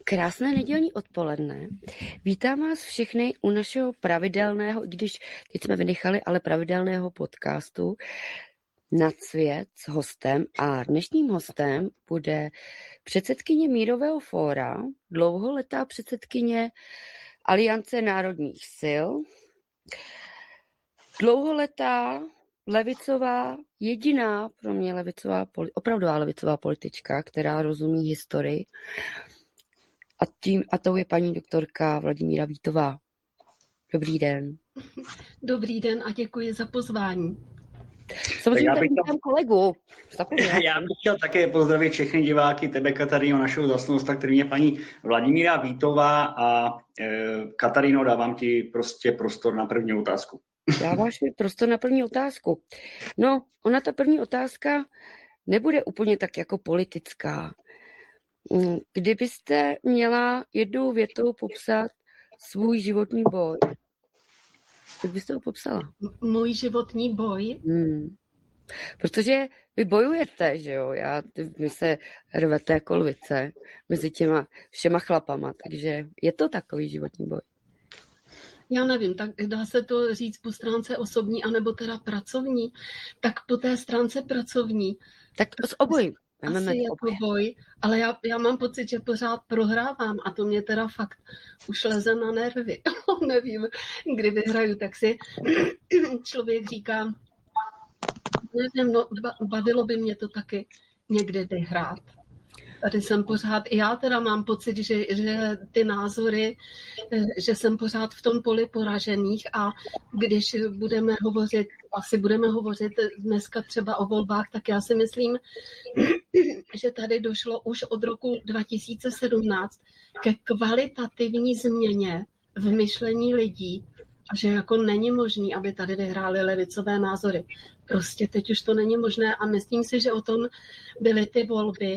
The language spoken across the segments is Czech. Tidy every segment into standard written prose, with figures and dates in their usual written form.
Krásné nedělní odpoledne. Vítám vás všechny u našeho pravidelného, i když teď jsme vynechali, ale pravidelného podcastu Nad svět s hostem. A dnešním hostem bude předsedkyně Mírového fóra, dlouholetá předsedkyně Aliance národních sil, dlouholetá levicová, jediná pro mě opravdová levicová politička, která rozumí historii. A tou je paní doktorka Vladimíra Vítová. Dobrý den. Dobrý den a děkuji za pozvání. Samozřejmě tady vítám kolegu. Já bych chtěl také pozdravit všechny diváky, tebe, Kataríno, našeho zasnosta, kterým je paní Vladimíra Vítová, a Kataríno, dávám ti prostě prostor na první otázku. Dáváš mi prostor na první otázku. No, ona ta první otázka nebude úplně tak jako politická. Kdybyste měla jednou větou popsat svůj životní boj, jak byste ho popsala? Můj životní boj? Protože vy bojujete, že jo? Vy se rvete jako lvice mezi těma všema chlapama, takže je to takový životní boj. Já nevím, tak dá se to říct po stránce osobní, anebo teda pracovní. Tak po té stránce pracovní. Tak s obojím. Asi je to boj, ale já mám pocit, že pořád prohrávám a to mě teda fakt už leze na nervy. Nevím, kdy vyhraju, tak si člověk říká, nevím, no, bavilo by mě to taky někdy vyhrát. Tady jsem pořád, já teda mám pocit, že ty názory, že jsem pořád v tom poli poražených, a když budeme hovořit dneska třeba o volbách, tak já si myslím, že tady došlo už od roku 2017 ke kvalitativní změně v myšlení lidí a že jako není možný, aby tady vyhrály levicové názory. Prostě teď už to není možné a myslím si, že o tom byly ty volby.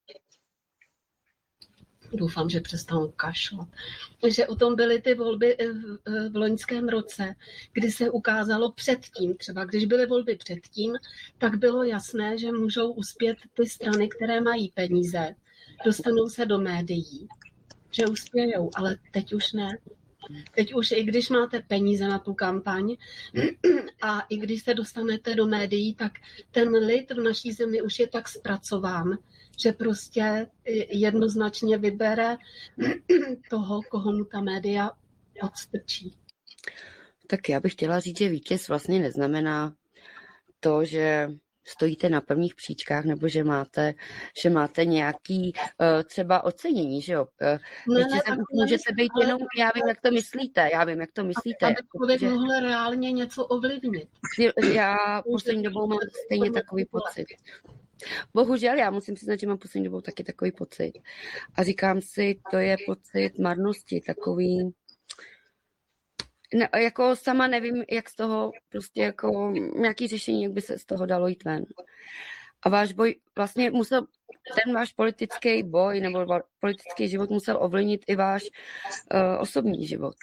Doufám, že přestanu kašlat. Že o tom byly ty volby v loňském roce, kdy se ukázalo předtím, třeba když byly volby předtím, tak bylo jasné, že můžou uspět ty strany, které mají peníze, dostanou se do médií, že uspějou, ale teď už ne. Teď už i když máte peníze na tu kampaň a i když se dostanete do médií, tak ten lid v naší zemi už je tak zpracován, že prostě jednoznačně vybere toho, koho mu ta média odstrčí. Tak já bych chtěla říct, že vítěz vlastně neznamená to, že stojíte na prvních příčkách, nebo že máte nějaký třeba ocenění, že jo? Vítězem můžete být jenom, já vím, jak to myslíte. Aby člověk mohl reálně něco ovlivnit. Já poslední dobou mám stejně takový pocit. Bohužel, já musím přiznat, že mám poslední dobou taky takový pocit. A říkám si, to je pocit marnosti, takový... No, jako sama nevím, jak z toho prostě jako nějaký řešení, jak by se z toho dalo jít ven. A váš boj vlastně ten váš politický boj nebo politický život musel ovlivnit i váš osobní život.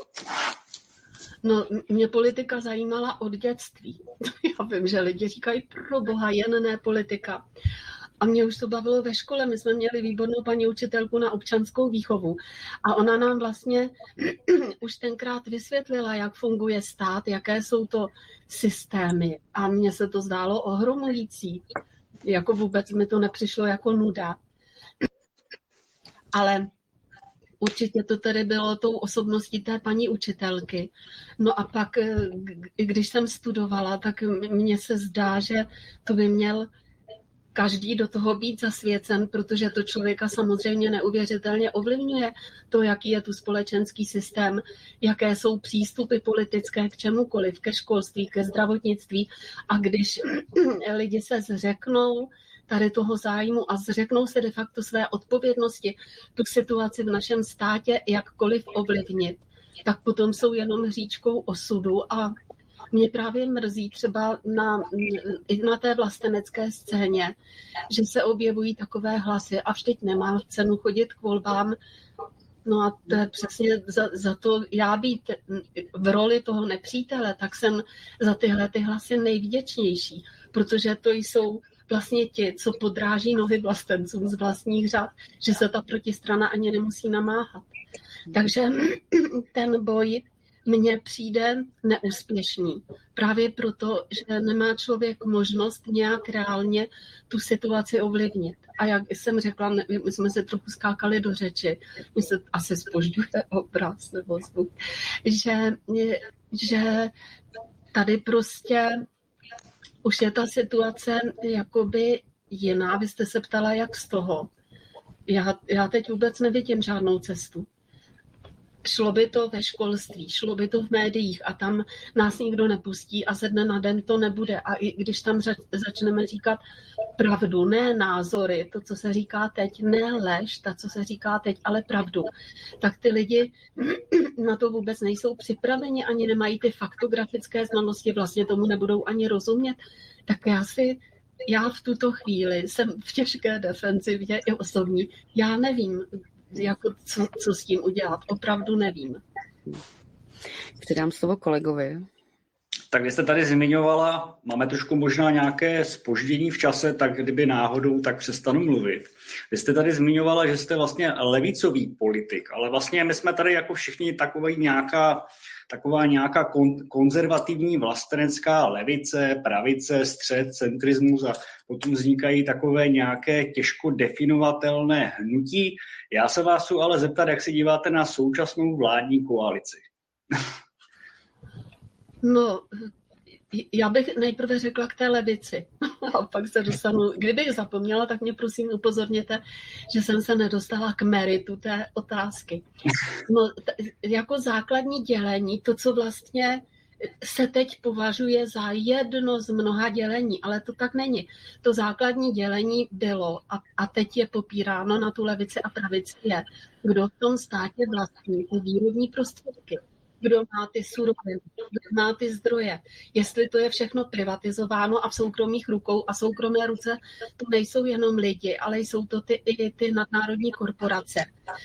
No, mě politika zajímala od dětství. Já vím, že lidi říkají, pro boha, jen ne politika. A mě už to bavilo ve škole. My jsme měli výbornou paní učitelku na občanskou výchovu. A ona nám vlastně už tenkrát vysvětlila, jak funguje stát, jaké jsou to systémy. A mně se to zdálo ohromující. Jako vůbec mi to nepřišlo jako nuda. Ale určitě to tedy bylo tou osobností té paní učitelky. No a pak, když jsem studovala, tak mně se zdá, že to by měl každý do toho být zasvěcen, protože to člověka samozřejmě neuvěřitelně ovlivňuje to, jaký je tu společenský systém, jaké jsou přístupy politické k čemukoliv, ke školství, ke zdravotnictví. A když lidi se zřeknou tady toho zájmu a zřeknou se de facto své odpovědnosti tu situaci v našem státě jakkoliv ovlivnit, tak potom jsou jenom hříčkou osudu. A mě právě mrzí třeba i na té vlastenecké scéně, že se objevují takové hlasy a vždyť nemá cenu chodit k volbám. No a to je přesně za to já být v roli toho nepřítele, tak jsem za tyhle ty hlasy nejvděčnější, protože to jsou vlastně ti, co podráží nohy vlastencům z vlastních řad, že se ta protistrana ani nemusí namáhat. Takže ten boj mně přijde neúspěšný. Právě proto, že nemá člověk možnost nějak reálně tu situaci ovlivnit. A jak jsem řekla, my jsme se trochu skákali do řeči, mi se asi zpožďuje obraz nebo zvuk, že tady prostě už je ta situace jakoby jiná. Vy jste se ptala, jak z toho. Já teď vůbec nevidím žádnou cestu. Šlo by to ve školství, šlo by to v médiích a tam nás nikdo nepustí a ze dne na den to nebude. A i když tam začneme říkat pravdu, ne názory, to, co se říká teď, ne lež, to, co se říká teď, ale pravdu, tak ty lidi na to vůbec nejsou připraveni, ani nemají ty faktografické znalosti, vlastně tomu nebudou ani rozumět. Tak já v tuto chvíli jsem v těžké defenzivě i osobní. Já nevím, jako co s tím udělat. Opravdu nevím. Předám slovo kolegovi. Tak vy jste tady zmiňovala, máme trošku možná nějaké zpoždění v čase, tak kdyby náhodou, tak přestanu mluvit. Vy jste tady zmiňovala, že jste vlastně levicový politik, ale vlastně my jsme tady jako všichni taková nějaká konzervativní vlastenecká levice, pravice, střed, centrismus a potom vznikají takové nějaké těžko definovatelné hnutí. Já se vás chci ale zeptat, jak se díváte na současnou vládní koalici. No, já bych nejprve řekla k té levici a pak se dostanu, kdybych zapomněla, tak mě prosím upozorněte, že jsem se nedostala k meritu té otázky. No, jako základní dělení, to, co vlastně se teď považuje za jedno z mnoha dělení, ale to tak není. To základní dělení bylo a teď je popíráno na tu levici a pravici je, kdo v tom státě vlastní ty výrobní prostředky. Kdo má ty suroviny, kdo má ty zdroje. Jestli to je všechno privatizováno a v soukromých rukou a soukromé ruce, to nejsou jenom lidi, ale jsou to i ty nadnárodní korporace.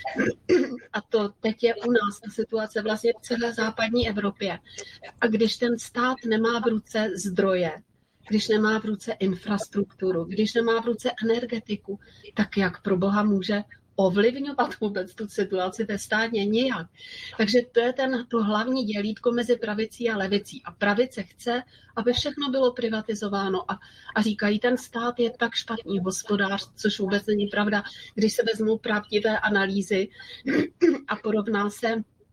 A to teď je u nás ta situace vlastně v celé západní Evropě. A když ten stát nemá v ruce zdroje, když nemá v ruce infrastrukturu, když nemá v ruce energetiku, tak jak pro Boha může ovlivňovat vůbec tu situaci ve státě nijak. Takže to je to hlavní dělítko mezi pravicí a levicí. A pravice chce, aby všechno bylo privatizováno a říkají, ten stát je tak špatný hospodář, což vůbec není pravda, když se vezmou pravdivé analýzy a porovná se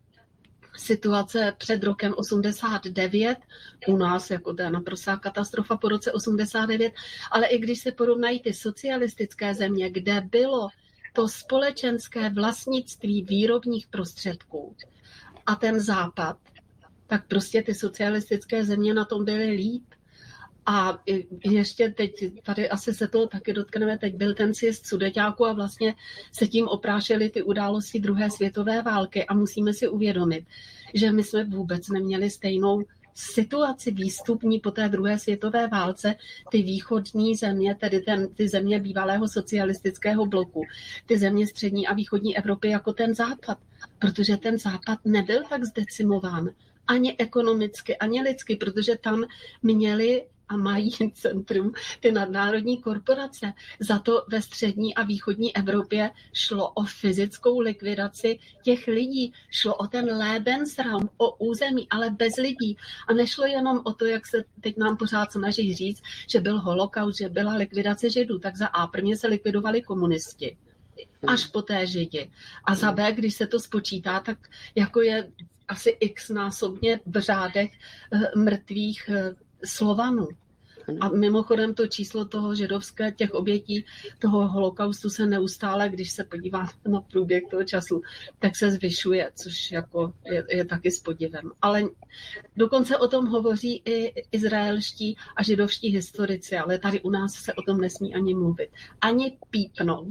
situace před rokem 89, u nás jako to je naprostá katastrofa po roce 89, ale i když se porovnají ty socialistické země, kde bylo to společenské vlastnictví výrobních prostředků a ten západ, tak prostě ty socialistické země na tom byly líp. A ještě teď, tady asi se toho taky dotkneme, teď byl ten sjezd Sudeťáků a vlastně se tím oprášily ty události druhé světové války a musíme si uvědomit, že my jsme vůbec neměli stejnou situaci výstupní po té druhé světové válce, ty východní země, tedy ty země bývalého socialistického bloku, ty země střední a východní Evropy jako ten západ, protože ten západ nebyl tak zdecimován ani ekonomicky, ani lidsky, protože tam měli a mají centrum ty nadnárodní korporace. Za to ve střední a východní Evropě šlo o fyzickou likvidaci těch lidí. Šlo o ten Lebensraum, o území, ale bez lidí. A nešlo jenom o to, jak se teď nám pořád snaží říct, že byl holokaust, že byla likvidace Židů. Tak za A prvně se likvidovali komunisti, až poté Židi. A za B, když se to spočítá, tak jako je asi x násobně v řádech mrtvých Slovanů. A mimochodem to číslo toho židovské, těch obětí toho holokaustu se neustále, když se podívá na průběh toho času, tak se zvyšuje, což jako je taky s podivem. Ale dokonce o tom hovoří i izraelští a židovští historici, ale tady u nás se o tom nesmí ani mluvit, ani pípnout.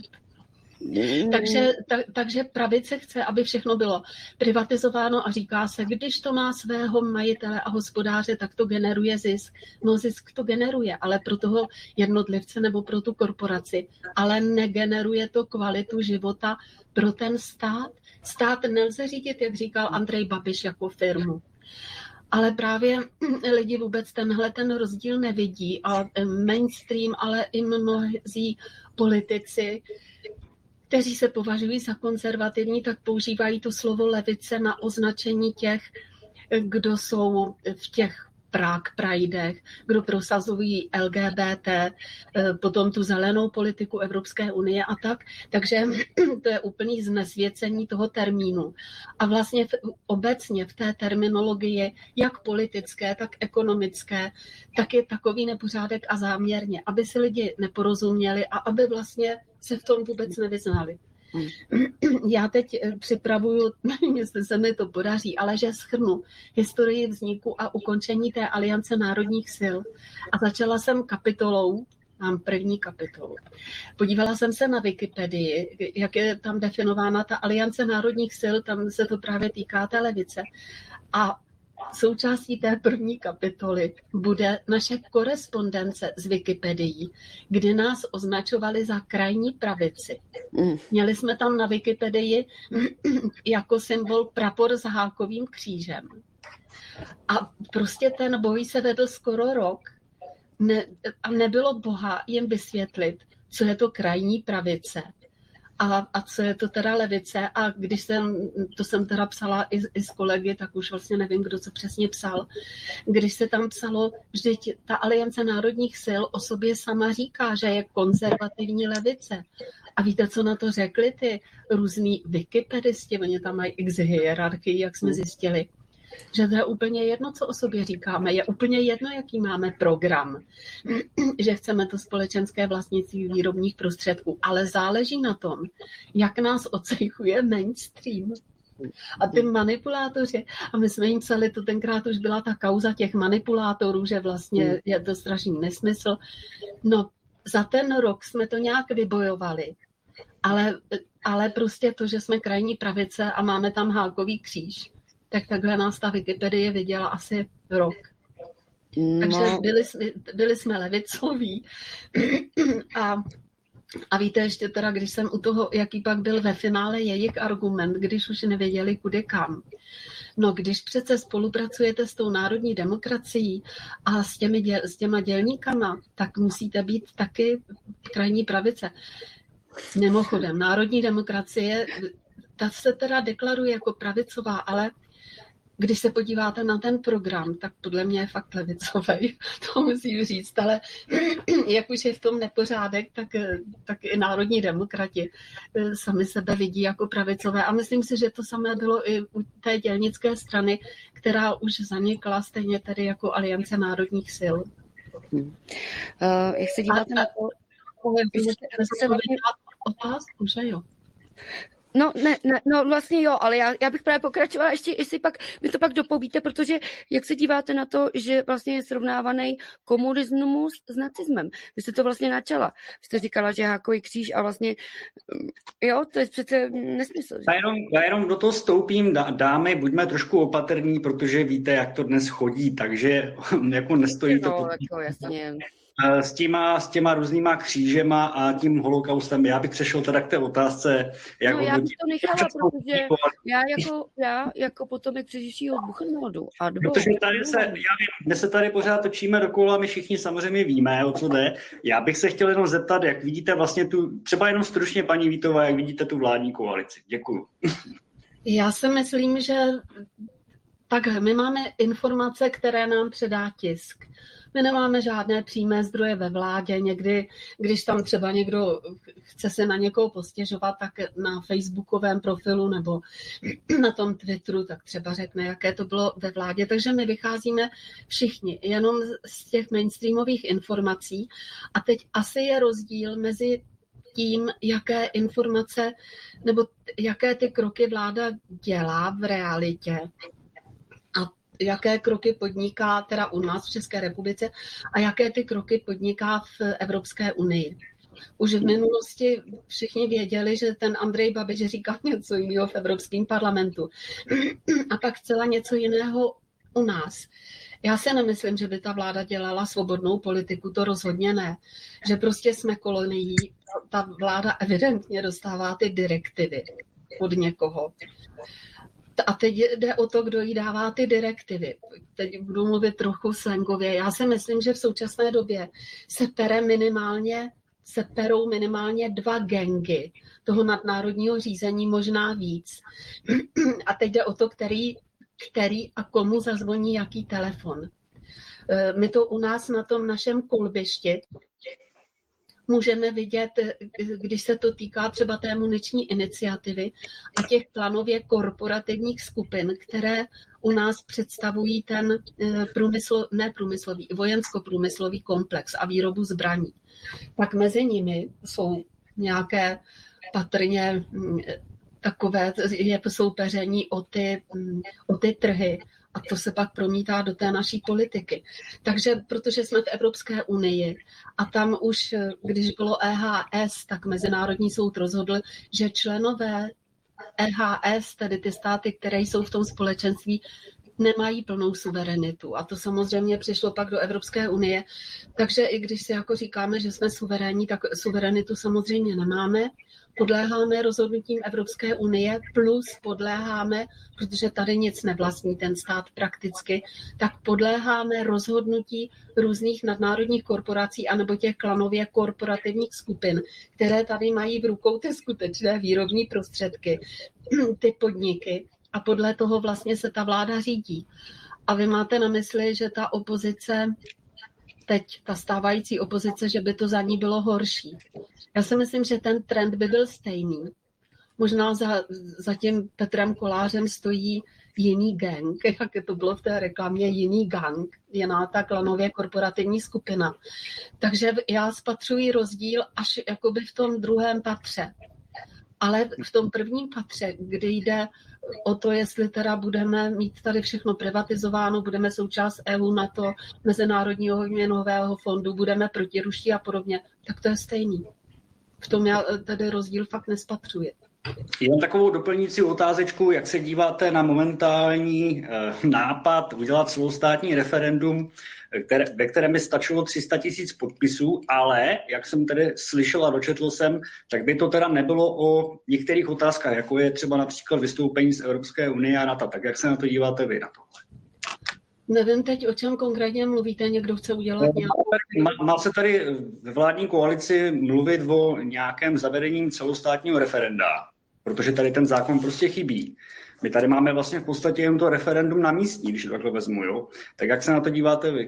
Takže pravice chce, aby všechno bylo privatizováno a říká se, když to má svého majitele a hospodáře, tak to generuje zisk. No zisk to generuje, ale pro toho jednotlivce nebo pro tu korporaci, ale negeneruje to kvalitu života pro ten stát. Stát nelze řídit, jak říkal Andrej Babiš, jako firmu. ale právě lidi vůbec ten rozdíl nevidí a mainstream, ale i mnozí politici, kteří se považují za konzervativní, tak používají to slovo levice na označení těch, kdo jsou v těch Pridech, kdo prosazují LGBT, potom tu zelenou politiku Evropské unie a tak. Takže to je úplný znesvěcení toho termínu. A vlastně obecně v té terminologii, jak politické, tak ekonomické, tak je takový nepořádek a záměrně, aby si lidi neporozuměli a aby vlastně se v tom vůbec nevyznali. Já teď připravuju, nevím, jestli se mi to podaří, ale že shrnu historii vzniku a ukončení té Aliance národních sil. A začala jsem kapitolou, mám první kapitolu. Podívala jsem se na Wikipedii, jak je tam definována ta Aliance národních sil, tam se to právě týká té levice. A součástí té první kapitoly bude naše korespondence s Wikipedií, kdy nás označovali za krajní pravici. Měli jsme tam na Wikipedii jako symbol prapor s hákovým křížem. A prostě ten boj se vedl skoro rok a nebylo boha jim vysvětlit, co je to krajní pravice. A co je to teda levice? A když jsem teda psala i s kolegy, tak už vlastně nevím, kdo co přesně psal. Když se tam psalo, že ta Aliance národních sil o sobě sama říká, že je konzervativní levice. A víte, co na to řekli ty různý wikipedisti? Oni tam mají x hierarchii, jak jsme zjistili. Že to je úplně jedno, co o sobě říkáme. Je úplně jedno, jaký máme program. Že chceme to společenské vlastnictví výrobních prostředků. Ale záleží na tom, jak nás ocejchuje mainstream. A ty manipulátoři, a my jsme jim psali, to tenkrát už byla ta kauza těch manipulátorů, že vlastně je to strašný nesmysl. No, za ten rok jsme to nějak vybojovali. Ale prostě to, že jsme krajní pravice a máme tam hákový kříž, tak takhle nás ta Wikipedie viděla asi rok. Takže byli jsme levicoví. A víte ještě teda, když jsem u toho, jaký pak byl ve finále jejich argument, když už nevěděli kudy kam. No, když přece spolupracujete s tou národní demokracií a s těma dělníkama, tak musíte být taky krajní pravice. Mimochodem, národní demokracie, ta se teda deklaruje jako pravicová, ale když se podíváte na ten program, tak podle mě je fakt levicový, to musím říct, ale jak už je v tom nepořádek, tak i národní demokrati sami sebe vidí jako pravicové. A myslím si, že to samé bylo i u té dělnické strany, která už zanikla stejně tedy jako Aliance národních sil. Jak se díváte na to? Otázku, že jo? No vlastně jo, ale já bych právě pokračovala ještě, jestli pak mi to pak dopovíte, protože jak se díváte na to, že vlastně je srovnávaný komunismus s nacismem. Vy jste to vlastně načala. Vy jste říkala, že hákový kříž a vlastně, jo, to je přece nesmysl. Já jenom do toho stoupím, dámy, buďme trošku opatrní, protože víte, jak to dnes chodí, takže jako nestojí to. No, jako jasně. S těma různýma křížema a tím holokaustem. Já bych přešel teda k té otázce. Já bych to nechala, protože já jako potomek přeživšího z Buchenwaldu. Protože my se tady pořád točíme dokola, my všichni samozřejmě víme, o co jde. Já bych se chtěl jenom zeptat, jak vidíte vlastně třeba jenom stručně, paní Vítová, jak vidíte tu vládní koalici. Děkuju. Já si myslím, že takhle, my máme informace, které nám předá tisk. My nemáme žádné přímé zdroje ve vládě. Někdy, když tam třeba někdo chce se na někoho postěžovat, tak na facebookovém profilu nebo na tom Twitteru, tak třeba řekne, jaké to bylo ve vládě. Takže my vycházíme všichni jenom z těch mainstreamových informací. A teď asi je rozdíl mezi tím, jaké informace nebo jaké ty kroky vláda dělá v realitě. Jaké kroky podniká teda u nás v České republice a jaké ty kroky podniká v Evropské unii. Už v minulosti všichni věděli, že ten Andrej Babiš říká něco jiného v Evropském parlamentu a pak celá něco jiného u nás. Já si nemyslím, že by ta vláda dělala svobodnou politiku, to rozhodně ne. Že prostě jsme kolonií, ta vláda evidentně dostává ty direktivy od někoho. A teď jde o to, kdo jí dává ty direktivy. Teď budu mluvit trochu slangově. Já si myslím, že v současné době se perou minimálně 2 gangy toho nadnárodního řízení, možná víc. A teď jde o to, který a komu zazvoní jaký telefon. My to u nás na tom našem kolbišti můžeme vidět, když se to týká třeba té muniční iniciativy a těch planově korporativních skupin, které u nás představují ten vojensko-průmyslový komplex a výrobu zbraní. Tak mezi nimi jsou nějaké patrně takové soupeření o ty trhy. A to se pak promítá do té naší politiky. Takže protože jsme v Evropské unii a tam už, když bylo EHS, tak Mezinárodní soud rozhodl, že členové EHS, tedy ty státy, které jsou v tom společenství, nemají plnou suverenitu. A to samozřejmě přišlo pak do Evropské unie. Takže i když si jako říkáme, že jsme suverénní, tak suverenitu samozřejmě nemáme. Podléháme rozhodnutím Evropské unie, plus podléháme, protože tady nic nevlastní ten stát prakticky, tak podléháme rozhodnutí různých nadnárodních korporací anebo těch klanově korporativních skupin, které tady mají v rukou ty skutečné výrobní prostředky, ty podniky, a podle toho vlastně se ta vláda řídí. A vy máte na mysli, že ta opozice, teď ta stávající opozice, že by to za ní bylo horší. Já si myslím, že ten trend by byl stejný. Možná za tím Petrem Kolářem stojí jiný gang, jak to bylo v té reklamě, jiný gang, jiná ta klanově korporativní skupina. Takže já spatřuji rozdíl až jakoby v tom druhém patře. Ale v tom prvním patře, kdy jde o to, jestli teda budeme mít tady všechno privatizováno, budeme součást EU, NATO, Mezinárodního měnového fondu, budeme protiruští a podobně, tak to je stejný. V tom já tady rozdíl fakt nespatřuji. Jen takovou doplňující otázečku, jak se díváte na momentální nápad udělat celostátní referendum, ve kterém by stačilo 300 000 podpisů, ale, jak jsem tedy slyšel a dočetl jsem, tak by to teda nebylo o některých otázkách, jako je třeba například vystoupení z Evropské unie a NATO. Tak jak se na to díváte vy na tohle? Nevím teď, o čem konkrétně mluvíte, někdo chce udělat nějakou... Má se tady ve vládní koalici mluvit o nějakém zavedení celostátního referenda, protože tady ten zákon prostě chybí. My tady máme vlastně v podstatě jen to referendum na místní, když to takhle vezmu, jo? Tak jak se na to díváte vy?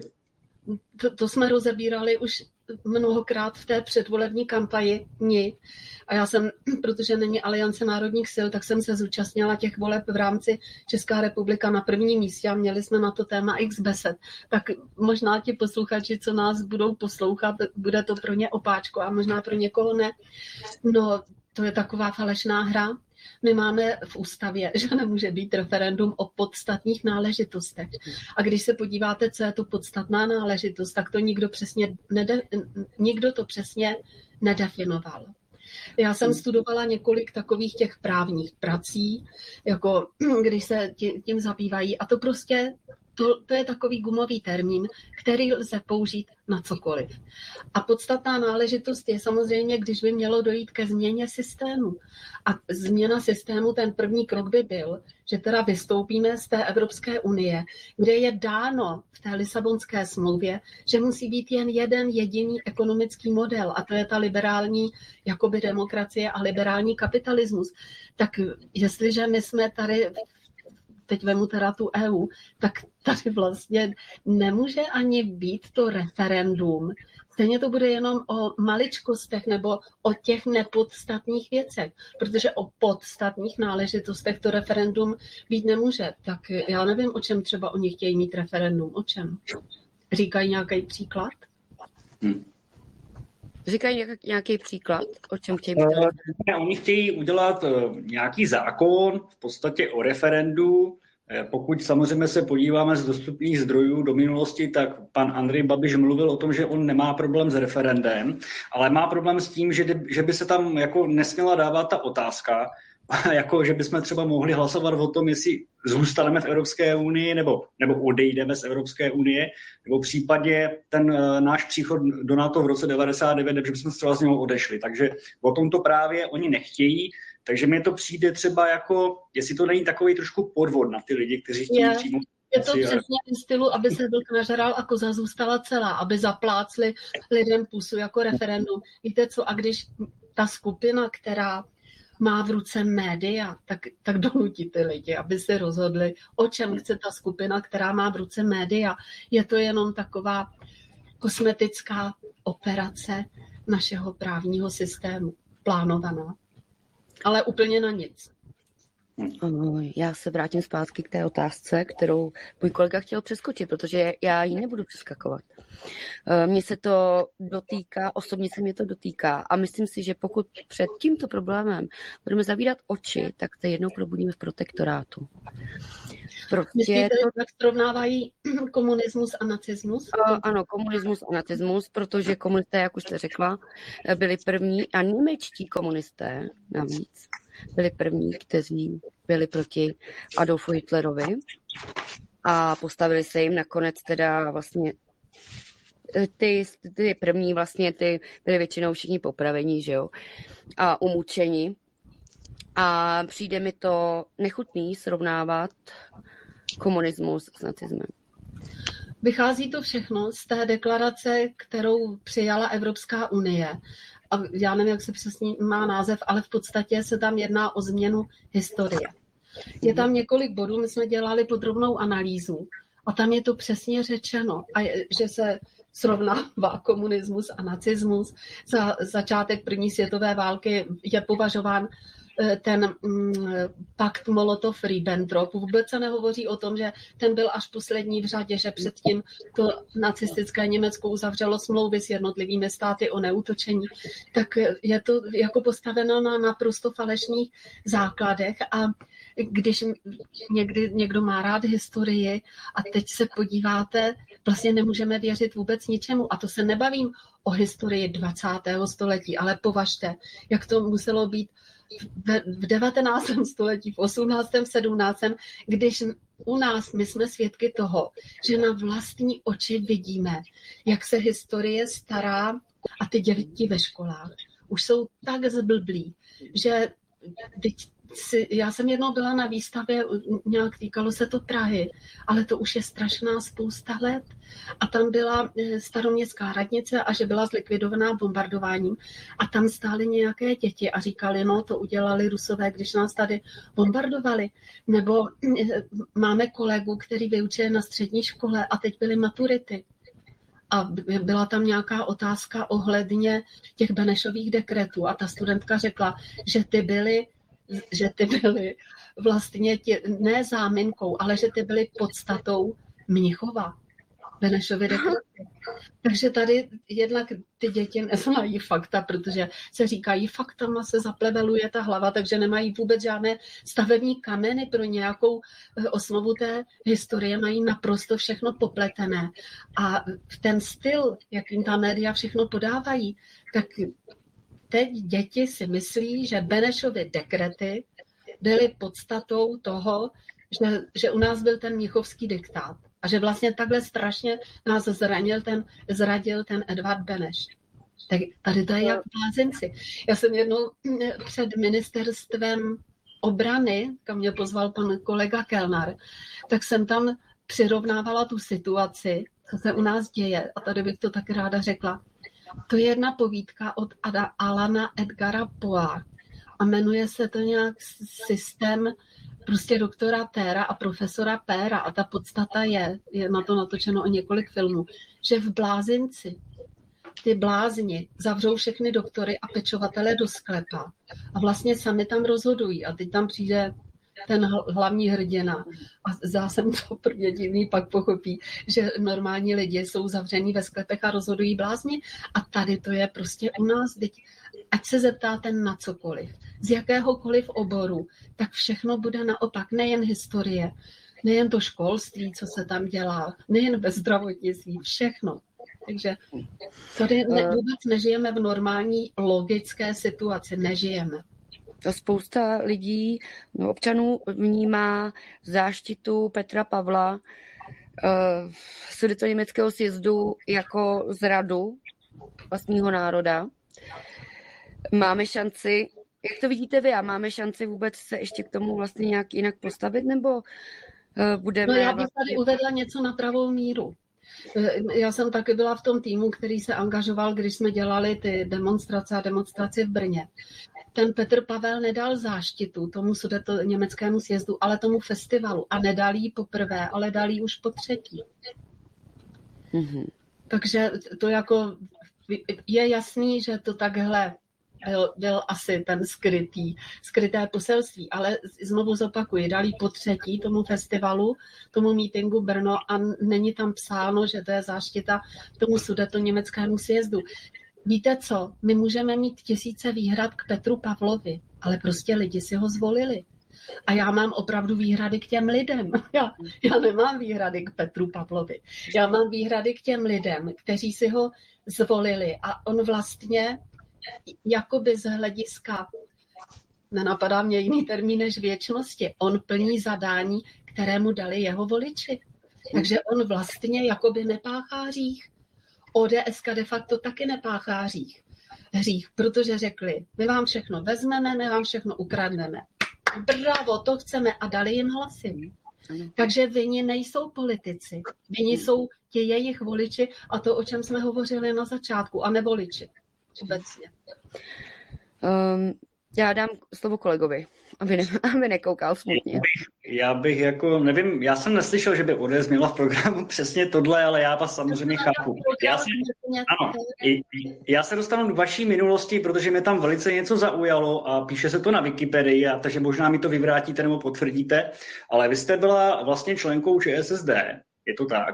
To jsme rozebírali už mnohokrát v té předvolební kampani. A já jsem, protože není Aliance národních sil, tak jsem se zúčastnila těch voleb v rámci Česká republika na prvním místě a měli jsme na to téma x besed. Tak možná ti posluchači, co nás budou poslouchat, bude to pro ně opáčko a možná pro někoho ne. No, to je taková falešná hra. My máme v ústavě, že nemůže být referendum o podstatných náležitostech. A když se podíváte, co je to podstatná náležitost, tak to nikdo to přesně nedefinoval. Já jsem studovala několik takových těch právních prací, jako když se tím zabývají. A to prostě, to je takový gumový termín, který lze použít na cokoliv. A podstatná náležitost je samozřejmě, když by mělo dojít ke změně systému. A změna systému, ten první krok by byl, že teda vystoupíme z té Evropské unie, kde je dáno v té Lisabonské smlouvě, že musí být jen jeden jediný ekonomický model, a to je ta liberální jakoby demokracie a liberální kapitalismus. Tak jestliže my jsme tady, teď vemu teda tu EU, tak tady vlastně nemůže ani být to referendum. Stejně to bude jenom o maličkostech nebo o těch nepodstatných věcech, protože o podstatných náležitostech to referendum být nemůže. Tak já nevím, o čem třeba oni chtějí mít referendum. O čem? Říkají nějaký příklad? Říkají nějaký příklad, o čem chtějí mít? Oni chtějí udělat nějaký zákon v podstatě o referendu. Pokud samozřejmě se podíváme z dostupných zdrojů do minulosti, tak pan Andrej Babiš mluvil o tom, že on nemá problém s referendem, ale má problém s tím, že by se tam jako nesměla dávat ta otázka, jako že bychom třeba mohli hlasovat o tom, jestli zůstaneme v Evropské unii nebo odejdeme z Evropské unie, nebo případně ten náš příchod do NATO v roce 1999, že bychom třeba z něho odešli. Takže o tomto právě oni nechtějí. Takže mi to přijde třeba jako, jestli to není takový trošku podvod na ty lidi, kteří chtějí přímo. Je to přesně v stylu, aby se vlk nažral a koza zůstala celá, aby zaplácli lidem pusu jako referendum. Víte co, a když ta skupina, která má v ruce média, tak donutí ty lidi, aby se rozhodli, o čem chce ta skupina, která má v ruce média. Je to jenom taková kosmetická operace našeho právního systému, plánovaná, ale úplně na nic. Já se vrátím zpátky k té otázce, kterou můj kolega chtěl přeskočit, protože já ji nebudu přeskakovat. Mně se to dotýká, osobně se mě to dotýká a myslím si, že pokud před tímto problémem budeme zavírat oči, tak se jednou probudíme v protektorátu. Myslíte, jak srovnávají komunismus a nacismus? Ano, komunismus a nacismus, protože komunisté, jak už jste řekla, byli první a němečtí komunisté navíc byli první, kteří byli proti Adolfu Hitlerovi a postavili se jim nakonec teda vlastně ty první vlastně ty byli většinou všichni popravení, že jo, a umučeni. A přijde mi to nechutný srovnávat komunismus s nacismem. Vychází to všechno z té deklarace, kterou přijala Evropská unie. A já nevím, jak se přesně má název, ale v podstatě se tam jedná o změnu historie. Je tam několik bodů, my jsme dělali podrobnou analýzu a tam je to přesně řečeno, že se srovnává komunismus a nacismus. Za začátek první světové války je považován ten pakt Molotov-Ribbentrop. Vůbec se nehovoří o tom, že ten byl až poslední v řadě, že předtím to nacistické Německo uzavřelo smlouvy s jednotlivými státy o neútočení. Tak je to jako postaveno na naprosto falešných základech a když někdo má rád historii a teď se podíváte, vlastně nemůžeme věřit vůbec ničemu. A to se nebavím o historii 20. století, ale považte, jak to muselo být v 19. století, v 18., 17., když u nás my jsme svědky toho, že na vlastní oči vidíme, jak se historie stará a ty děti ve školách už jsou tak zblblí, že já jsem jednou byla na výstavě, nějak týkalo se to Prahy, ale to už je strašná spousta let. A tam byla staroměstská radnice a že byla zlikvidovaná bombardováním. A tam stály nějaké děti a říkali, no to udělali Rusové, když nás tady bombardovali. Nebo máme kolegu, který vyučuje na střední škole a teď byly maturity. A byla tam nějaká otázka ohledně těch Benešových dekretů a ta studentka řekla, že ty byly vlastně ne záminkou, ale že ty byly podstatou Mnichova, Benešovy dekrety. Takže tady jednak ty děti neznají fakta, protože se říkají, faktama se zapleveluje ta hlava, takže nemají vůbec žádné stavební kameny pro nějakou osnovu té historie, mají naprosto všechno popletené. A ten styl, jakým ta média všechno podávají, tak teď děti si myslí, že Benešovy dekrety byly podstatou toho, že u nás byl ten mnichovský diktát a že vlastně takhle strašně nás zradil ten Edvard Beneš. Tak tady to je jak blázinci. Já jsem jednou před ministerstvem obrany, kam mě pozval pan kolega Kellner, tak jsem tam přirovnávala tu situaci, co se u nás děje. A tady bych to tak ráda řekla. To je jedna povídka od Alana Edgara Poea a jmenuje se to nějak systém prostě doktora Téra a profesora Péra a ta podstata je na to natočeno o několik filmů, že v blázinci ty blázni zavřou všechny doktory a pečovatele do sklepa a vlastně sami tam rozhodují a teď tam přijde ten hlavní hrdina a zásem to pro mě divný pak pochopí, že normální lidi jsou zavření ve sklepech a rozhodují blázni a tady to je prostě u nás, teď, ať se zeptáte na cokoliv, z jakéhokoliv oboru, tak všechno bude naopak, nejen historie, nejen to školství, co se tam dělá, nejen ve zdravotnictví, všechno. Takže tady vůbec nežijeme v normální logické situaci, nežijeme. Spousta lidí, občanů vnímá záštitu Petra Pavla sudetoněmeckého sjezdu jako zradu vlastního národa. Máme šanci Jak to vidíte vy? A máme šanci vůbec se ještě k tomu vlastně nějak jinak postavit, nebo budeme... No já bych vlastně... tady uvedla něco na pravou míru. Já jsem taky byla v tom týmu, který se angažoval, když jsme dělali ty demonstraci v Brně. Ten Petr Pavel nedal záštitu tomu německému sjezdu, ale tomu festivalu. A nedal jí poprvé, ale dal jí už po třetí. Mm-hmm. Takže to jako je jasný, že to takhle byl asi ten skryté poselství, ale znovu zopakuji, dali po třetí tomu festivalu, tomu meetingu Brno a není tam psáno, že to je záštita tomu sudetoněmeckému sjezdu. Víte co, my můžeme mít tisíce výhrad k Petru Pavlovi, ale prostě lidi si ho zvolili. A já mám opravdu výhrady k těm lidem. Já nemám výhrady k Petru Pavlovi. Já mám výhrady k těm lidem, kteří si ho zvolili a on vlastně jakoby z hlediska, nenapadá mě jiný termín než věčnosti, on plní zadání, kterému dali jeho voliči. Takže on vlastně jakoby nepáchá hřích. ODSka de facto taky nepáchá hřích, protože řekli, my vám všechno vezmeme, my vám všechno ukradneme. Bravo, to chceme a dali jim hlasy. Takže vini nejsou politici, vini jsou ti jejich voliči a to, o čem jsme hovořili na začátku, a nevoliči obecně. Já dám slovo kolegovi, aby nekoukal smutně. Já bych jako, nevím, já jsem neslyšel, že by ODS měla v programu přesně tohle, ale já vás samozřejmě chápu. Já se dostanu k vaší minulosti, protože mě tam velice něco zaujalo a píše se to na Wikipedii, takže možná mi to vyvrátíte nebo potvrdíte, ale vy jste byla vlastně členkou ČSSD, je to tak?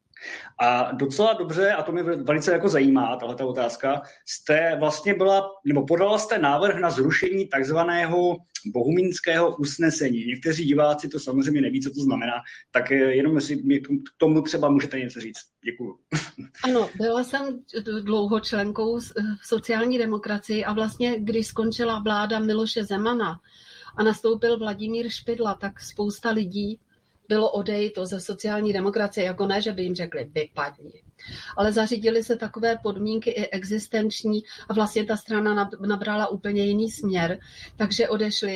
A docela dobře, a to mě velice jako zajímá, tahleta otázka, jste vlastně podala jste návrh na zrušení takzvaného bohumínského usnesení. Někteří diváci to samozřejmě neví, co to znamená, tak jenom jestli mi k tomu třeba můžete něco říct. Děkuju. Ano, byla jsem dlouho členkou sociální demokracii a vlastně, když skončila vláda Miloše Zemana a nastoupil Vladimír Špidla, tak spousta lidí bylo odejito ze sociální demokracie, jako ne, že by jim řekli vypadni. Ale zařídili se takové podmínky i existenční a vlastně ta strana nabrala úplně jiný směr. Takže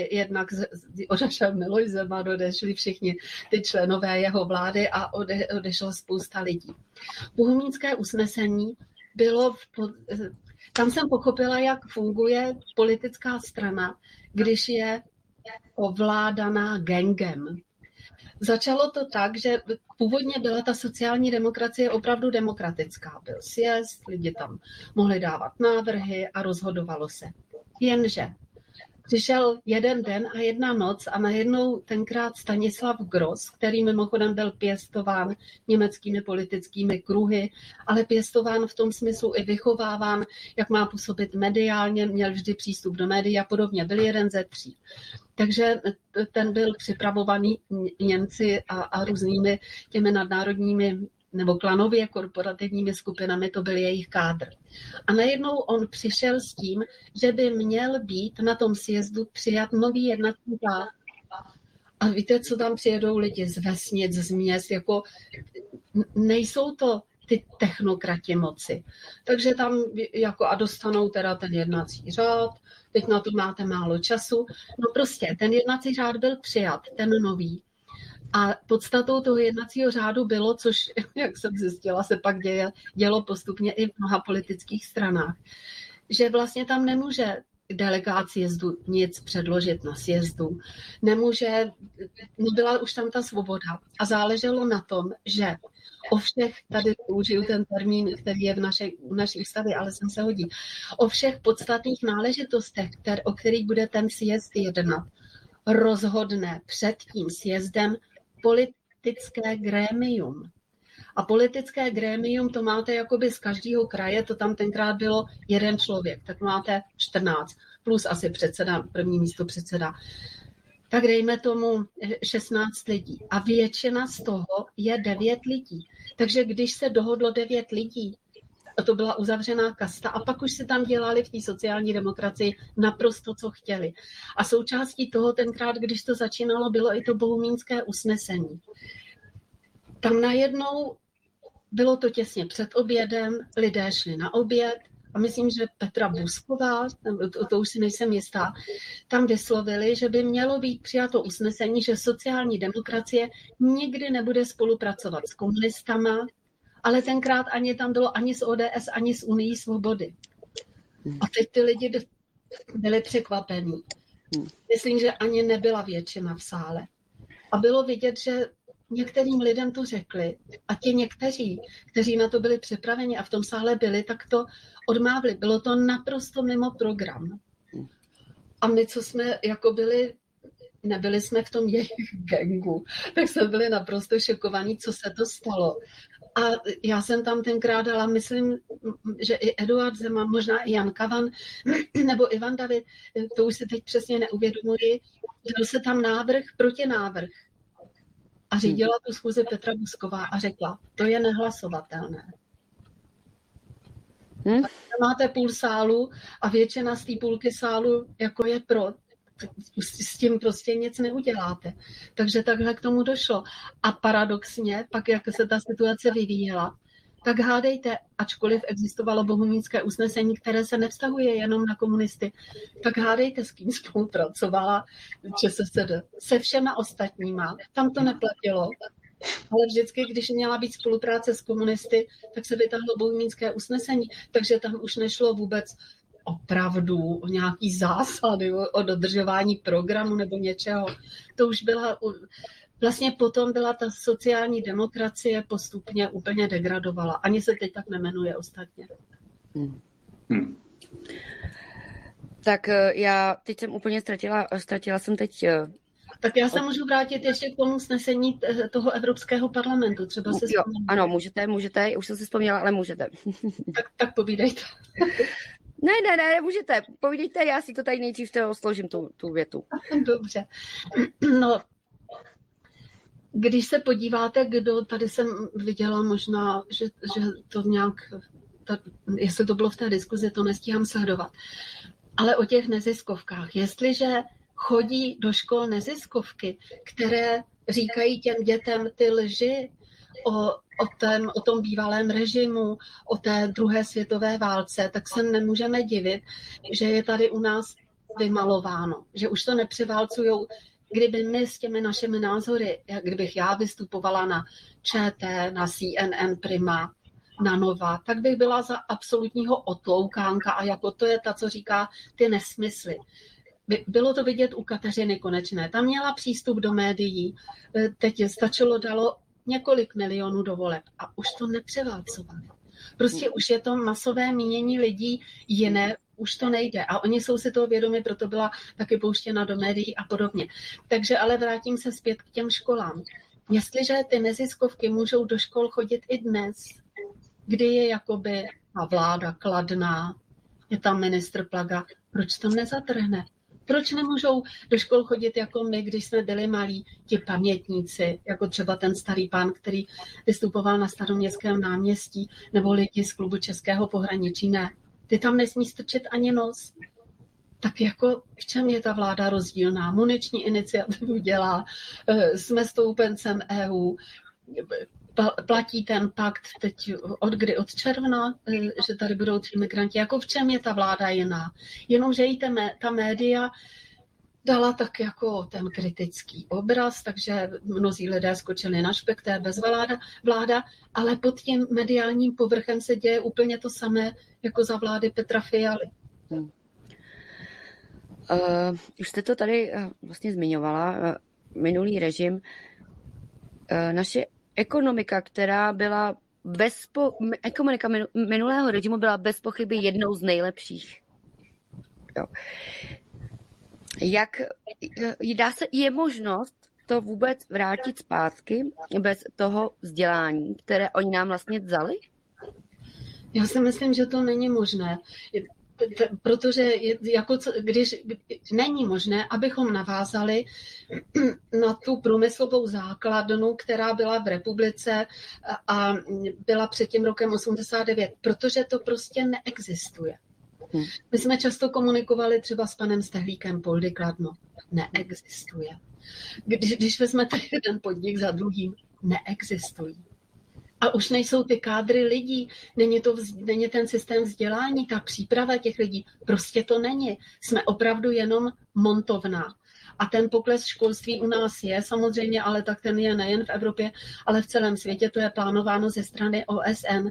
odešel Miloš Zeman, odešli všichni ty členové jeho vlády a odešlo spousta lidí. Bohumínské usnesení bylo, tam jsem pochopila, jak funguje politická strana, když je ovládaná gangem. Začalo to tak, že původně byla ta sociální demokracie opravdu demokratická. Byl sjezd, lidi tam mohli dávat návrhy a rozhodovalo se. Jenže přišel jeden den a jedna noc a najednou tenkrát Stanislav Gross, který mimochodem byl pěstován německými politickými kruhy, ale pěstován v tom smyslu i vychováván, jak má působit mediálně, měl vždy přístup do médií a podobně. Byl jeden ze 3. Takže ten byl připravovaný Němci a různými těmi nadnárodními nebo klanově korporativními skupinami, to byl jejich kádr. A najednou on přišel s tím, že by měl být na tom sjezdu přijat nový jednací řád. A víte, co tam přijedou lidi z vesnic, z měst, jako nejsou to ty technokrati moci. Takže tam jako a dostanou teda ten jednací řád, teď na to máte málo času. No prostě, ten jednací řád byl přijat, ten nový. A podstatou toho jednacího řádu bylo, což, jak jsem zjistila, se pak dělo postupně i v mnoha politických stranách, že vlastně tam nemůže delegát sjezdu nic předložit na sjezdu. Nebyla už tam ta svoboda. A záleželo na tom, že o všech, tady použiju ten termín, který je v naší ústavě, ale sem se hodí, o všech podstatných náležitostech, o kterých bude ten sjezd jednat, rozhodne před tím sjezdem politické grémium. A politické grémium to máte jakoby z každého kraje, to tam tenkrát bylo jeden člověk, tak máte 14, plus asi předseda, první místo předseda. Tak dejme tomu 16 lidí. A většina z toho je 9 lidí. Takže když se dohodlo 9 lidí, to byla uzavřená kasta a pak už se tam dělali v té sociální demokracii naprosto, co chtěli. A součástí toho tenkrát, když to začínalo, bylo i to bohumínské usnesení. Tam najednou bylo to těsně před obědem, lidé šli na oběd a myslím, že Petra Buzková, to už si nejsem jistá, tam vyslovili, že by mělo být přijato usnesení, že sociální demokracie nikdy nebude spolupracovat s komunistama, ale tenkrát ani tam bylo ani s ODS, ani s Unií svobody. A teď ty lidi byli překvapení. Myslím, že ani nebyla většina v sále. A bylo vidět, že některým lidem to řekli a ti někteří, kteří na to byli připraveni a v tom sále byli, tak to odmávli. Bylo to naprosto mimo program. A my, co jsme jako nebyli jsme v tom jejich gangu, tak jsme byli naprosto šokovaní, co se to stalo. A já jsem tam tenkrát dala, myslím, že i Eduard Zeman, možná i Jan Kavan, nebo Ivan David, to už si teď přesně neuvědomuji, dal se tam návrh proti návrh. A řídila tu schůzi Petra Buzková a řekla, to je nehlasovatelné. Máte půl sálu a většina z té půlky sálu jako je pro. S tím prostě nic neuděláte. Takže takhle k tomu došlo. A paradoxně, pak jak se ta situace vyvíjela, tak hádejte, ačkoliv existovalo bohumínské usnesení, které se nevztahuje jenom na komunisty, tak hádejte, s kým spolupracovala ČSSD. Se všema ostatníma. Tam to neplatilo. Ale vždycky, když měla být spolupráce s komunisty, tak se vytáhlo bohumínské usnesení. Takže tam už nešlo vůbec opravdu o nějaký zásady, o dodržování programu nebo něčeho. To už byla, vlastně potom byla ta sociální demokracie postupně úplně degradovala. Ani se teď tak nemenuje ostatně. Tak já teď jsem úplně ztratila jsem teď... Tak já se můžu vrátit ještě k tomu usnesení toho Evropského parlamentu. Třeba se jo, ano, můžete, už jsem si vzpomněla, ale můžete. Tak povídejte. Ne, můžete, povídejte, já si to tady nejdřív složím tu větu. Dobře. No, když se podíváte, kdo, tady jsem viděla možná, že to nějak, jestli to bylo v té diskuzi, to nestíhám sledovat, ale o těch neziskovkách. Jestliže chodí do neziskovky, které říkají těm dětem ty lži o tom bývalém režimu, o té druhé světové válce, tak se nemůžeme divit, že je tady u nás vymalováno, že už to nepřeválcujou. Kdyby my s těmi našimi názory, kdybych já vystupovala na ČT, na CNN Prima, na Nova, tak bych byla za absolutního otloukánka a jako to je ta, co říká ty nesmysly. Bylo to vidět u Kateřiny Konečné. Tam měla přístup do médií, teď dalo několik milionů do voleb a už to nepřeválcovali. Prostě už je to masové mínění lidí jiné, už to nejde a oni jsou si toho vědomi, proto byla taky pouštěna do médií a podobně. Takže ale vrátím se zpět k těm školám. Jestliže ty neziskovky můžou do škol chodit i dnes, kdy je jakoby ta vláda kladná, je tam ministr Plaga, proč to nezatrhne? Proč nemůžou do škol chodit jako my, když jsme byli malí, ti pamětníci, jako třeba ten starý pán, který vystupoval na Staroměstském náměstí, nebo lidi z klubu Českého pohraničí, ne. Ty tam nesmí strčit ani nos. Tak jako v čem je ta vláda rozdílná? Muniční iniciativu dělá, jsme stoupencem EU, platí ten pakt teď od června, že tady budou 3 migranti. Jako v čem je ta vláda jiná? Jenomže jí ta média dala tak jako ten kritický obraz, takže mnozí lidé skočili na špek, to je vláda, ale pod tím mediálním povrchem se děje úplně to samé jako za vlády Petra Fialy. Už jste to tady vlastně zmiňovala, minulý režim. Naše ekonomika, která byla ekonomika minulého režimu byla bez pochyby jednou z nejlepších. Jo. Je možnost to vůbec vrátit zpátky bez toho vzdělání, které oni nám vlastně vzali? Já si myslím, že to není možné. Protože když není možné, abychom navázali na tu průmyslovou základnu, která byla v republice a byla před tím rokem 89, protože to prostě neexistuje. My jsme často komunikovali třeba s panem Stehlíkem Poldy Kladno. Neexistuje. Když vezmete jeden podnik za druhým, neexistují. A už nejsou ty kádry lidí, není ten systém vzdělání, ta příprava těch lidí, prostě to není. Jsme opravdu jenom montovna. A ten pokles školství u nás je samozřejmě, ale tak ten je nejen v Evropě, ale v celém světě, to je plánováno ze strany OSN.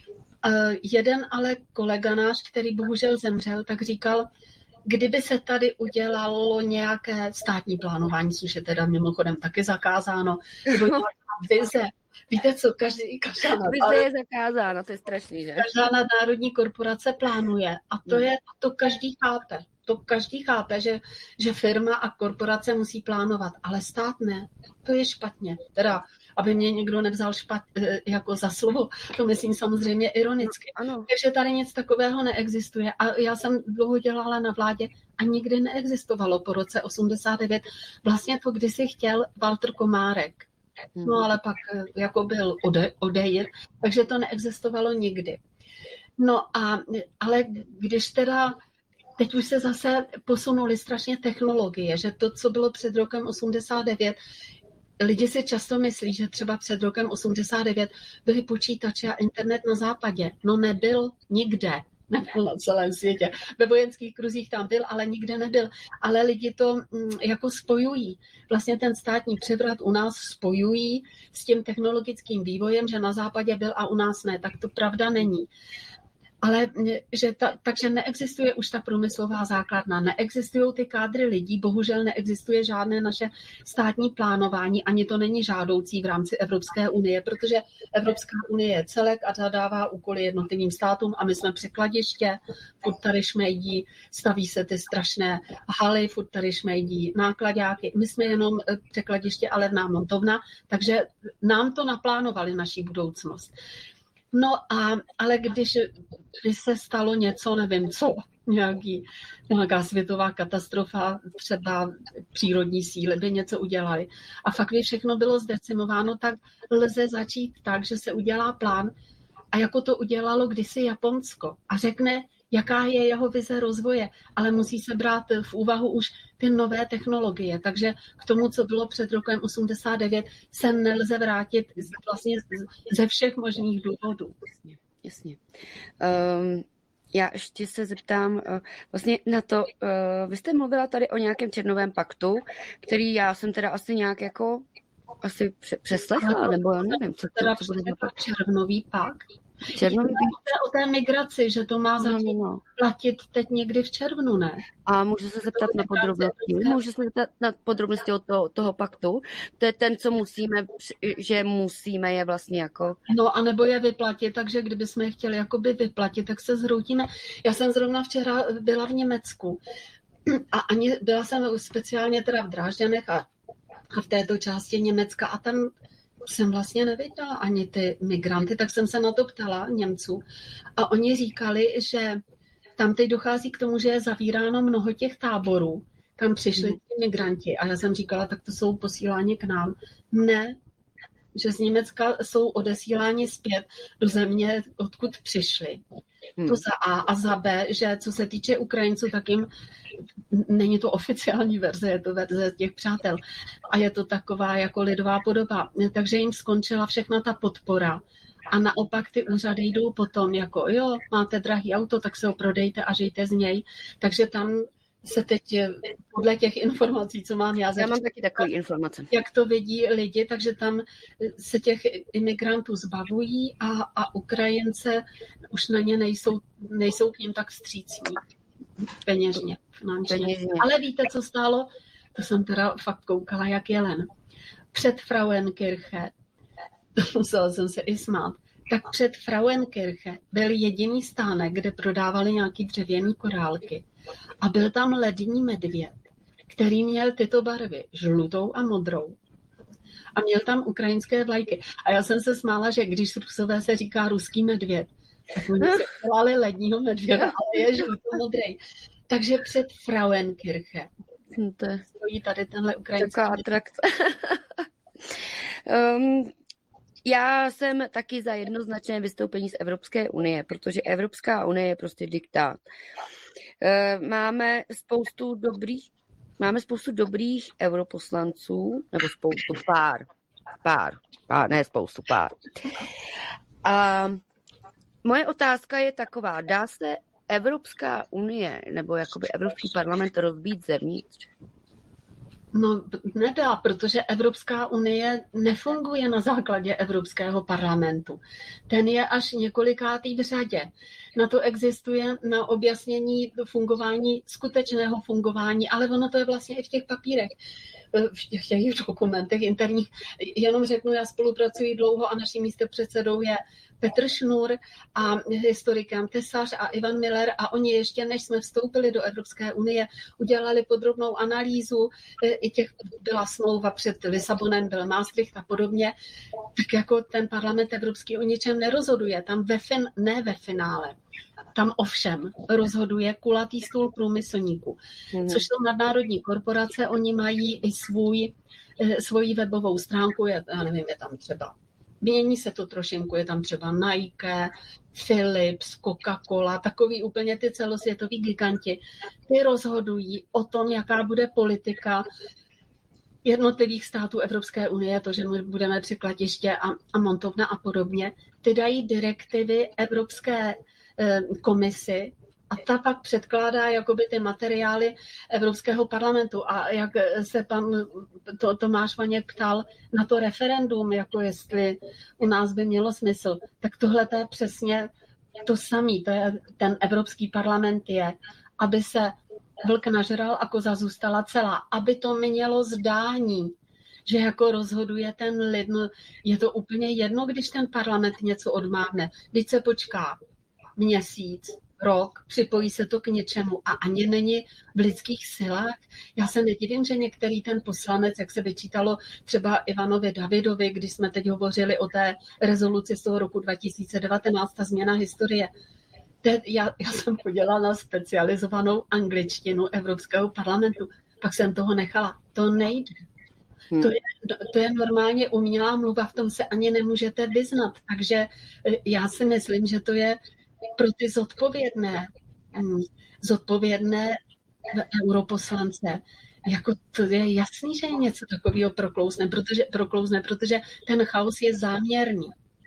Jeden ale kolega náš, který bohužel zemřel, tak říkal, kdyby se tady udělalo nějaké státní plánování, což je teda mimochodem taky zakázáno, nebo nějaká vize. Víte co, Vize je zakázána, to je strašný, že? Každá nadnárodní korporace plánuje a to každý chápe. To každý chápe, že firma a korporace musí plánovat, ale stát ne. To je špatně. Teda, aby mě někdo nevzal jako za slovo, to myslím samozřejmě ironicky. Ano. Takže tady nic takového neexistuje. A já jsem dlouho dělala na vládě a nikdy neexistovalo po roce 89. Vlastně to kdysi chtěl Walter Komárek. No ale pak jako byl odejít, takže to neexistovalo nikdy. No ale když teda teď už se zase posunuly strašně technologie, že to, co bylo před rokem 89, lidi si často myslí, že třeba před rokem 89 byly počítače a internet na západě. No nebyl nikde. Nebyl na celém světě. Ve vojenských kruzích tam byl, ale nikde nebyl. Ale lidi to jako spojují. Vlastně ten státní převrat u nás spojují s tím technologickým vývojem, že na západě byl a u nás ne. Tak to pravda není. Ale takže neexistuje už ta průmyslová základna, neexistují ty kádry lidí, bohužel neexistuje žádné naše státní plánování, ani to není žádoucí v rámci Evropské unie, protože Evropská unie je celek a zadává úkoly jednotlivým státům a my jsme překladiště, furt tady šmejdí, staví se ty strašné haly, furt tady šmejdí nákladáky, my jsme jenom překladiště a levná montovna, takže nám to naplánovali naší budoucnost. No ale když se stalo něco, nevím co, nějaká světová katastrofa, třeba přírodní síly by něco udělali a fakt by všechno bylo zdecimováno, tak lze začít tak, že se udělá plán a jako to udělalo kdysi Japonsko a řekne, jaká je jeho vize rozvoje, ale musí se brát v úvahu už ty nové technologie. Takže k tomu, co bylo před rokem 89, se nelze vrátit vlastně ze všech možných důvodů. Jasně. Já ještě se zeptám vlastně na to, vy jste mluvila tady o nějakém červnovém paktu, který já jsem teda asi nějak jako přeslechla, nebo já nevím, co to bude za pakt. Červnový pakt. Červnový o té migraci, že to má začít platit teď někdy v červnu, ne? A můžu se zeptat na podrobnosti? Můžu se zeptat na podrobnosti od toho paktu? To je ten, co musíme, že musíme je vlastně jako... No a nebo je vyplatit, takže kdybychom je chtěli jakoby vyplatit, tak se zhroutíme. Já jsem zrovna včera byla v Německu a byla jsem speciálně teda v Drážďanech a v této části Německa a tam jsem vlastně neviděla ani ty migranty, tak jsem se na to ptala Němců a oni říkali, že tam teď dochází k tomu, že je zavíráno mnoho těch táborů, kam přišli ty migranti a já jsem říkala, tak to jsou posíláni k nám. Ne, že z Německa jsou odesíláni zpět do země, odkud přišli. To za A a za B, že co se týče Ukrajinců, tak jim není to oficiální verze, je to verze těch přátel a je to taková jako lidová podoba. Takže jim skončila všechna ta podpora a naopak ty úřady jdou potom jako jo, máte drahý auto, tak se ho prodejte a žijte z něj. Takže tam se teď podle těch informací, co mám já mám taky takové informace. Jak to vidí lidi, takže tam se těch imigrantů zbavují a Ukrajince už na ně nejsou k ním tak vstřícní. Peněžně, finančně. Ale víte, co stálo? To jsem teda fakt koukala jak jelen. Před Frauenkirche, musela jsem se i smát, tak před Frauenkirche byl jediný stánek, kde prodávali nějaký dřevěný korálky. A byl tam lední medvěd, který měl tyto barvy, žlutou a modrou. A měl tam ukrajinské vlajky. A já jsem se smála, že když Rusové se říká ruský medvěd, tak oni se dělali ledního medvěda, ale je žlutomodrý. Takže před Frauenkirche stojí tady tenhle ukrajinský atrakce. Já jsem taky za jednoznačné vystoupení z Evropské unie, protože Evropská unie je prostě diktát. Máme spoustu dobrých europoslanců, nebo pár. Pár, ne spoustu, pár. A moje otázka je taková, dá se Evropská unie nebo jakoby Evropský parlament rozbít zevnitř? No, nedá, protože Evropská unie nefunguje na základě Evropského parlamentu. Ten je až několikátý v řadě. Na to existuje na objasnění fungování, skutečného fungování, ale ono to je vlastně i v těch papírech, v těch dokumentech interních. Jenom řeknu, já spolupracuji dlouho a naším místopředsedou je Petr Šnur a historikem Tesař a Ivan Miller a oni ještě, než jsme vstoupili do Evropské unie, udělali podrobnou analýzu, i těch byla smlouva před Lisabonem, byl Maastricht a podobně, tak jako ten parlament evropský o ničem nerozhoduje, tam ne ve finále. Tam ovšem rozhoduje kulatý stůl průmyslníků, což jsou nadnárodní korporace, oni mají i svoji webovou stránku, já nevím, je tam třeba, mění se to trošinku, je tam třeba Nike, Philips, Coca-Cola, takový úplně ty celosvětoví giganti, ty rozhodují o tom, jaká bude politika jednotlivých států Evropské unie, to, že my budeme překladiště a montovna a podobně, ty dají direktivy Evropské komisi a ta pak předkládá jakoby ty materiály Evropského parlamentu. A jak se pan Tomáš Vaněk ptal na to referendum, jako jestli u nás by mělo smysl, tak tohle to je přesně to samé. To je, ten Evropský parlament je, aby se vlk nažral a koza zůstala celá, aby to mělo zdání, že jako rozhoduje ten lid. No, je to úplně jedno, když ten parlament něco odmávne. Když se počká měsíc, rok, připojí se to k něčemu a ani není v lidských silách. Já se nedivím, že některý ten poslanec, jak se vyčítalo třeba Ivanovi Davidovi, když jsme teď hovořili o té rezoluci z toho roku 2019, ta změna historie. Já jsem chodila na specializovanou angličtinu Evropského parlamentu, pak jsem toho nechala. To nejde. To je normálně umělá mluva, v tom se ani nemůžete vyznat. Takže já si myslím, že to je pro ty zodpovědné europoslance, jako to je jasný, že je něco takového proklouzne, protože ten chaos je záměrný.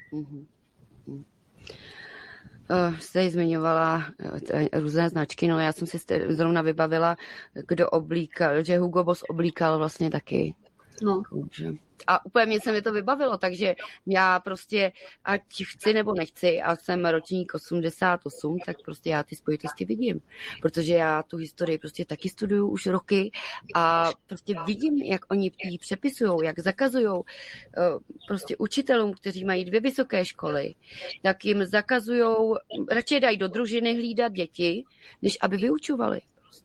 Jste zmiňovala různé značky, no já jsem si zrovna vybavila, kdo oblíkal, že Hugo Boss oblíkal vlastně taky. No. A úplně se mi to vybavilo, takže já prostě, ať chci nebo nechci, a jsem ročník 88, tak prostě já ty spojitosti vidím, protože já tu historii prostě taky studuju už roky a prostě vidím, jak oni ji přepisujou, jak zakazujou prostě učitelům, kteří mají 2 vysoké školy, tak jim zakazujou, radši dají do družiny hlídat děti, než aby vyučovali.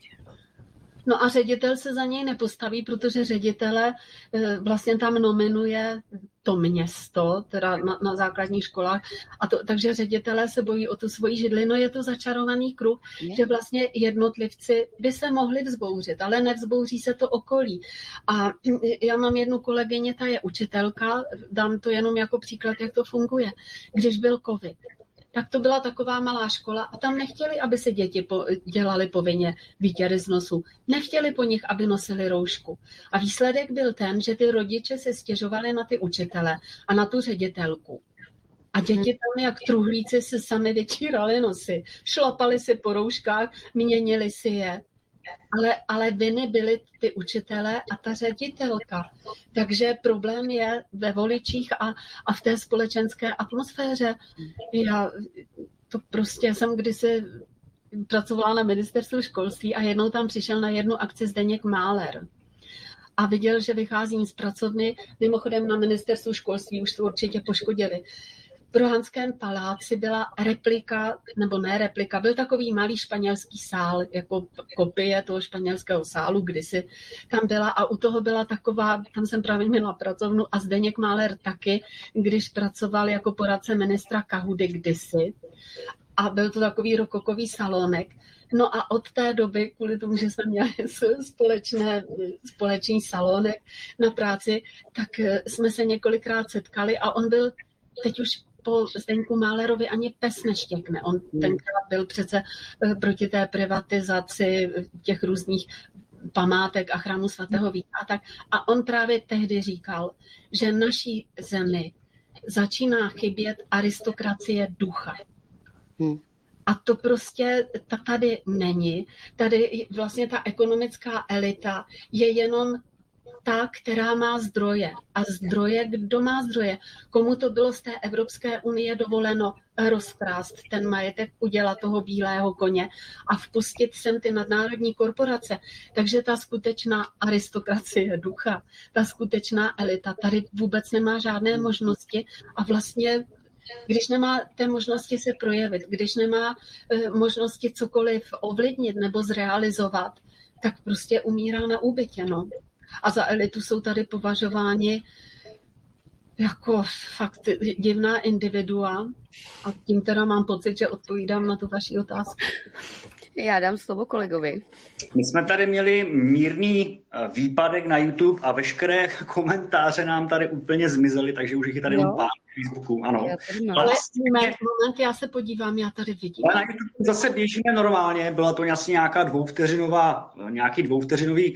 No a ředitel se za něj nepostaví, protože ředitele vlastně tam nominuje to město, teda na základních školách, takže ředitelé se bojí o tu svoji židli. No je to začarovaný kruh, že vlastně jednotlivci by se mohli vzbouřit, ale nevzbouří se to okolí. A já mám jednu kolegyni, ta je učitelka, dám to jenom jako příklad, jak to funguje. Když byl covid, tak to byla taková malá škola a tam nechtěli, aby se děti dělali povinně výtěry z nosu. Nechtěli po nich, aby nosili roušku. A výsledek byl ten, že ty rodiče se stěžovali na ty učitele a na tu ředitelku. A děti tam jak truhlíci se sami vyčírali nosy. Šlapali si po rouškách, měnili si je. Ale viny byly ty učitelé a ta ředitelka. Takže problém je ve voličích a v té společenské atmosféře. Já to prostě jsem kdysi pracovala na ministerstvu školství a jednou tam přišel na jednu akci Zdeněk Máler. A viděl, že vycházím z pracovny, mimochodem na ministerstvu školství už to určitě poškodili. V Rohanském paláci byla replika, nebo ne replika, byl takový malý španělský sál, jako kopie toho španělského sálu, kdysi tam byla a u toho byla taková, tam jsem právě měla pracovnu a Zdeněk Máler taky, když pracoval jako poradce ministra Kahudy kdysi a byl to takový rokokový salonek. No a od té doby, kvůli tomu, že jsme měli společný salonek na práci, tak jsme se několikrát setkali a on byl teď už po Zdeňku Málerovi ani pes neštěkne. On tenkrát byl přece proti té privatizaci těch různých památek a chrámu svatého Víta a tak. A on právě tehdy říkal, že naší zemi začíná chybět aristokracie ducha. A to prostě tady není. Tady vlastně ta ekonomická elita je jenom ta, která má zdroje. A zdroje, kdo má zdroje? Komu to bylo z té Evropské unie dovoleno rozkrást ten majetek, udělat toho bílého koně a vpustit sem ty nadnárodní korporace. Takže ta skutečná aristokracie ducha, ta skutečná elita tady vůbec nemá žádné možnosti a vlastně když nemá té možnosti se projevit, když nemá možnosti cokoliv ovlivnit nebo zrealizovat, tak prostě umírá na úbytě. No. A za elitu jsou tady považováni jako fakt divná individua. A tím teda mám pocit, že odpovídám na tu vaši otázku. Já dám slovo kolegovi. My jsme tady měli mírný výpadek na YouTube a veškeré komentáře nám tady úplně zmizely, takže už jich je tady jenom pár na Facebooku. Ano. Ale moment, já se podívám, já tady vidím. Ale na YouTube zase běžíme normálně, byla to asi nějaký dvouvteřinový